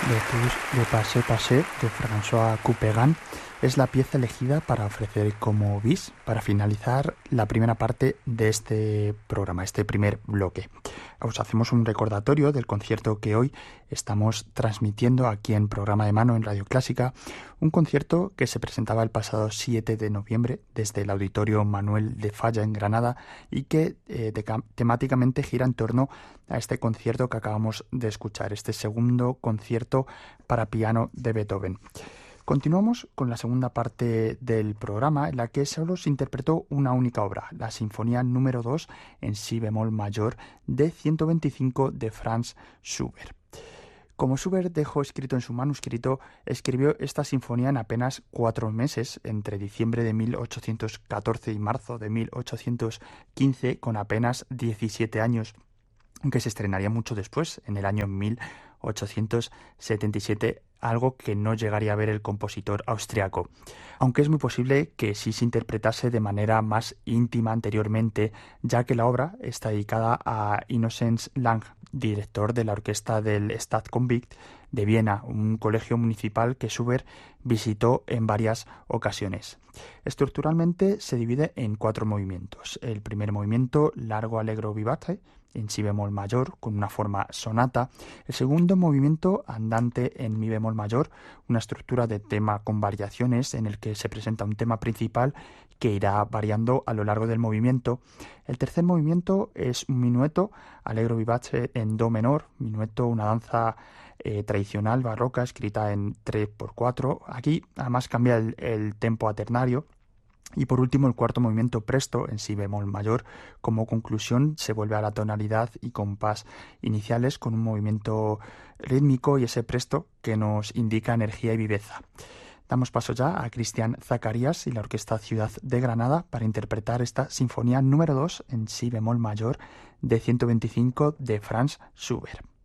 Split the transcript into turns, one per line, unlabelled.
de Passé Passé de François Couperin es la pieza elegida para ofrecer como bis para finalizar la primera parte de este programa, este primer bloque. Os hacemos un recordatorio del concierto que hoy estamos transmitiendo aquí en Programa de Mano en Radio Clásica, un concierto que se presentaba el pasado 7 de noviembre desde el Auditorio Manuel de Falla en Granada y que temáticamente gira en torno a este concierto que acabamos de escuchar, este segundo concierto para piano de Beethoven. Continuamos con la segunda parte del programa, en la que solo se interpretó una única obra, la Sinfonía número 2 en si bemol mayor de 125 de Franz Schubert. Como Schubert dejó escrito en su manuscrito, escribió esta sinfonía en apenas 4 meses, entre diciembre de 1814 y marzo de 1815, con apenas 17 años, aunque se estrenaría mucho después, en el año 1877, algo que no llegaría a ver el compositor austriaco, aunque es muy posible que sí se interpretase de manera más íntima anteriormente, ya que la obra está dedicada a Innocens Lang, director de la orquesta del Staatskonvikt de Viena, un colegio municipal que Schubert visitó en varias ocasiones. Estructuralmente se divide en 4 movimientos. El primer movimiento, largo allegro vivace, en si bemol mayor, con una forma sonata. El segundo movimiento, andante en mi bemol mayor, una estructura de tema con variaciones en el que se presenta un tema principal que irá variando a lo largo del movimiento. El tercer movimiento es un minueto, allegro vivace en do menor, minueto, una danza tradicional barroca escrita en 3/4. Aquí además cambia el tempo a ternario. Y por último, el cuarto movimiento presto en si bemol mayor. Como conclusión, se vuelve a la tonalidad y compás iniciales con un movimiento rítmico y ese presto que nos indica energía y viveza. Damos paso ya a Cristian Zacarías y la Orquesta Ciudad de Granada para interpretar esta Sinfonía número 2 en si bemol mayor de 125 de Franz Schubert.